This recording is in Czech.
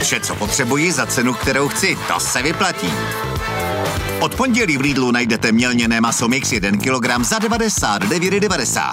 Vše, co potřebuji za cenu, kterou chci, to se vyplatí. Od pondělí v Lidlu najdete mělněné maso mix 1 kg za 99,90.